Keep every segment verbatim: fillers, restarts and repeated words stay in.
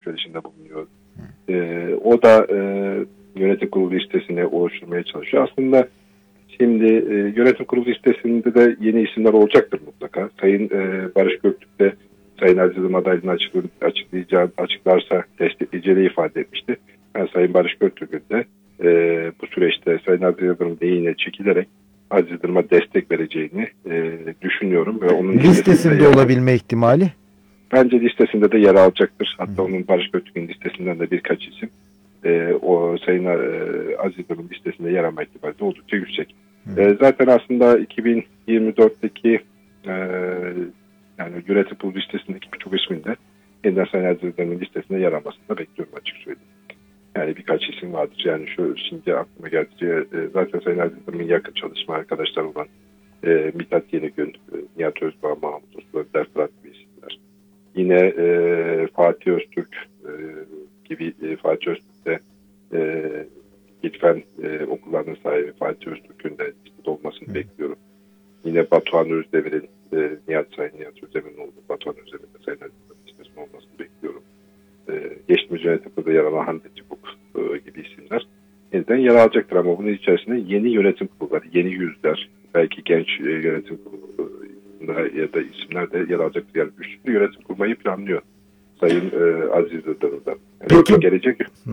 alışverişinde bulunuyor. E, o da e, yönetim kurulu listesini oluşturmaya çalışıyor. Aslında şimdi e, yönetim kurulu listesinde de yeni isimler olacaktır mutlaka. Sayın e, Barış Göktürk de Sayın Aziz Yıldırım adaylığını açıklayacağı, açıklarsa destekleyeceğini ifade etmişti. Ben Sayın Barış Göktürk'ün de e, bu süreçte Sayın Aziz Yıldırım lehine çekilerek Aziz Yıldırım'a destek vereceğini e, düşünüyorum. Ve onun listesinde olabilme ihtimali? Bence listesinde de yer alacaktır. Hatta Hı. onun Barış Göktürk'ün listesinden de birkaç isim e, o Sayın e, Aziz Yıldırım listesinde yer alma ihtimali de oldukça yüksek. E, zaten aslında iki bin yirmi dörtteki e, yani yönetim kurulu listesindeki birçok ismin de yeniden Sayın Aziz Yıldırım'ın listesinde yer almasını da bekliyorum açık söyleyeyim. Yani birkaç isim vardır. Yani şu şimdi aklıma geldi. E, zaten Sayın Aziz Yıldırım'ın yakın çalışma arkadaşlar olan e, Mithat Yenigün, e, Nihat Özbağ, Mahmut Uslu, Fırat gibi isimler. Yine e, Fatih Öztürk e, gibi e, Fatih Öztürk de e, İlfen e, okullarının sahibi Fatih Öztürk'ün de listede olmasını Hı. bekliyorum. Yine Batuhan Özdemir'in e, Nihat Sayın Nihat Özdemir'in olduğu Batuhan Özdemir'in de Sayın Aziz listesinde olmasını bekliyorum. E, geçtiğimiz yönetimde yer alan Hande Çubuk e, gibi isimler yeniden yer alacaktır ama bunun içerisinde yeni yönetim kurulları, yeni yüzler, belki genç e, yönetim kurulları ya da isimler de yer alacaktır. Yani güçlü bir yönetim kurmayı planlıyor Sayın e, Aziz Yıldırım'dan. Yani Peki gelecek. Hı.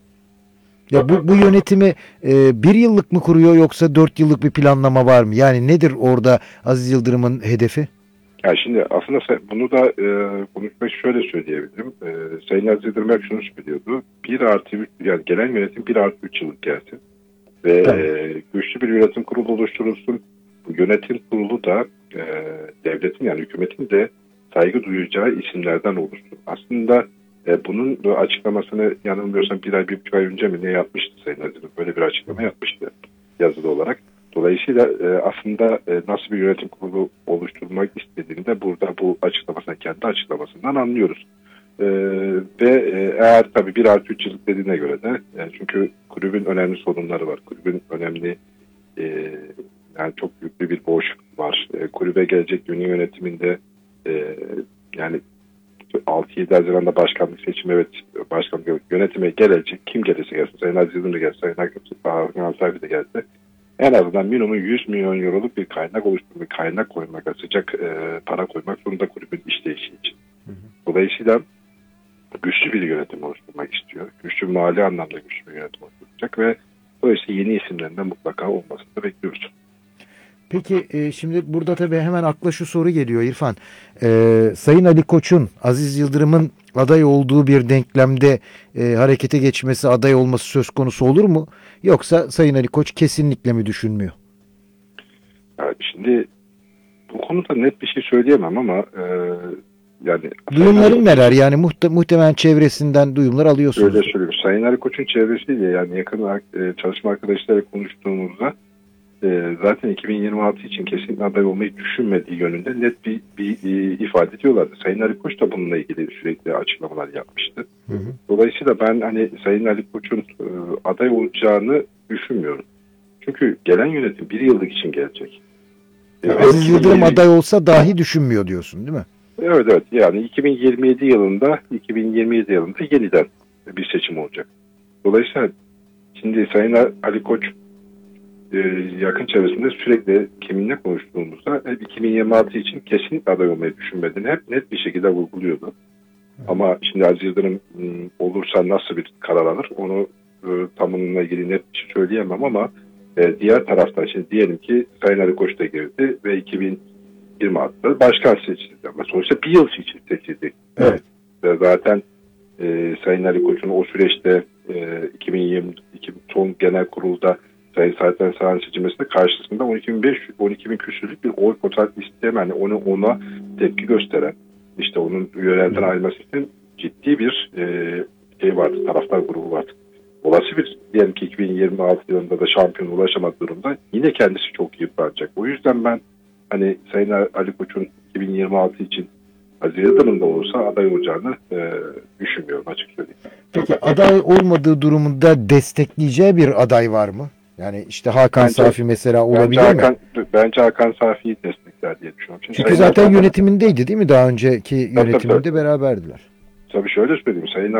Ya bu, bu yönetimi e, bir yıllık mı kuruyor yoksa dört yıllık bir planlama var mı? Yani nedir orada Aziz Yıldırım'ın hedefi? Ya şimdi aslında bunu da e, konuşmak şöyle söyleyebilirim. E, Sayın Aziz Yıldırım hep şunu söylüyordu. bir artı üç yani gelen yönetim bir artı üç yıllık gelsin. Ve e, güçlü bir yönetim kurulu oluşturulsun. Bu yönetim kurulu da e, devletin yani hükümetin de saygı duyacağı isimlerden oluşsun. Aslında e, bunun açıklamasını yanılmıyorsam bir ay, bir buçuk ay önce mi ne yapmıştı Sayın Aziz Yıldırım? Böyle bir açıklama yapmıştı yazılı olarak. Dolayısıyla e, aslında e, nasıl bir yönetim kurulu oluşturmak istediğini de burada bu açıklamasından, kendi açıklamasından anlıyoruz. E, ve e, eğer tabii bir artı üç yıllık dediğine göre de e, çünkü kulübün önemli sorunları var. Kulübün önemli e, yani çok yüklü bir boşluk var. E, kulübe gelecek yeni yönetiminde e, yani altı yedi Haziran'da başkanlık seçimi evet başkanlık yönetime gelecek. Kim gelirse gelsin. Sayın Aziz Yıldırım da gelse, Sayın Hakan Safi de gelse en azından minimum yüz milyon euroluk bir kaynak oluşturmak, kaynak koymak, sıcak e, para koymak zorunda kulübün işleyişi için. Hı hı. Dolayısıyla güçlü bir yönetim oluşturmak istiyor. Güçlü mali anlamda güçlü bir yönetim oluşturacak ve dolayısıyla yeni isimlerin de mutlaka olmasını da bekliyoruz. Peki e, şimdi burada tabii hemen akla şu soru geliyor İrfan. E, Sayın Ali Koç'un Aziz Yıldırım'ın aday olduğu bir denklemde e, harekete geçmesi, aday olması söz konusu olur mu? Yoksa Sayın Ali Koç kesinlikle mi düşünmüyor? Yani şimdi bu konuda net bir şey söyleyemem ama e, yani duyumların neler? Yani muhte, muhtemelen çevresinden duyumlar alıyorsunuz. Öyle söylüyorum. Sayın Ali Koç'un çevresiyle yani yakın e, çalışma arkadaşlarıyla konuştuğumuzda e, zaten iki bin yirmi altı için kesinlikle aday olmayı düşünmediği yönünde net bir, bir e, ifade ediyorlardı. Sayın Ali Koç da bununla ilgili sürekli açıklamalar yapmıştı. Hı hı. Dolayısıyla ben hani Sayın Ali Koç'un e, aday olacağını düşünmüyorum. Çünkü gelen yönetim bir yıllık için gelecek. Yani evet, Aziz Yıldırım aday olsa dahi düşünmüyor diyorsun değil mi? Evet evet yani iki bin yirmi yedi yılında iki bin yirmi yedi yılında yeniden bir seçim olacak. Dolayısıyla şimdi Sayın Ali Koç e, yakın çevresinde sürekli kiminle konuştuğumuzda hep iki bin yirmi altı için kesinlikle aday olmayı düşünmediğini hep net bir şekilde vurguluyordu. Hı. Ama şimdi Aziz Yıldırım olursa nasıl bir karar alır onu e, tam onunla ilgili net bir şey söyleyemem ama e, diğer taraftan şimdi diyelim ki Sayın Ali Koç da girdi ve iki bin yirmi altıda başkan seçildi ama sonuçta bir yıl için seçildi. Evet. Ve zaten e, Sayın Ali Koç'un o süreçte e, iki bin yirmi iki son genel kurulda Sayın Saadettin Saran seçilmesinde karşısında on iki bin beş yüz on iki bin küsürlük bir oy potansiyeli isteyen yani onu ona tepki gösteren işte onun yöneten ayrılması için ciddi bir e, şey vardı, taraftar grubu vardı. Olası bir diyelim ki iki bin yirmi altı yılında da şampiyon ulaşamadığı durumda yine kendisi çok yıpranacak. O yüzden ben hani Sayın Ali Koç'un iki bin yirmi altı için Aziz Yıldırım'da olursa aday olacağını e, düşünmüyorum açık söyleyeyim. Peki aday olmadığı durumunda destekleyeceği bir aday var mı? Yani işte Hakan bence, Safi mesela olabilir bence Hakan, mi? Bence Hakan Safi'yi destekler diye düşünüyorum. Çünkü, Çünkü zaten Hakan, yönetimindeydi değil mi? Daha önceki yönetiminde tabii, tabii. beraberdiler. Tabii şöyle söyleyeyim. Sayın